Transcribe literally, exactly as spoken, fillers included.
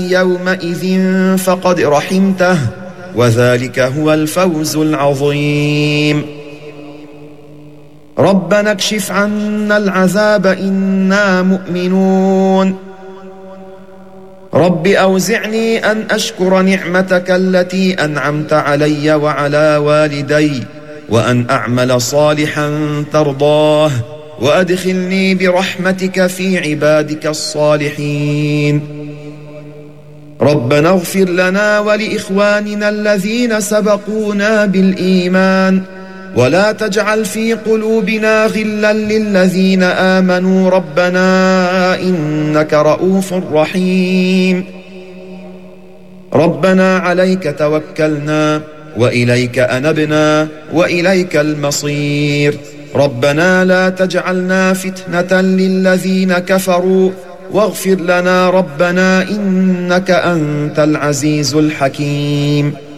يومئذ فقد رحمته وذلك هو الفوز العظيم. ربنا اكشف عنا العذاب إنا مؤمنون. رب أوزعني أن أشكر نعمتك التي أنعمت علي وعلى والدي وأن أعمل صالحا ترضاه وأدخلني برحمتك في عبادك الصالحين. ربنا اغفر لنا ولإخواننا الذين سبقونا بالإيمان ولا تجعل في قلوبنا غلا للذين آمنوا ربنا إنك رؤوف رحيم. ربنا عليك توكلنا وإليك أنبنا وإليك المصير. ربنا لا تجعلنا فتنة للذين كفروا واغفر لنا ربنا إنك أنت العزيز الحكيم.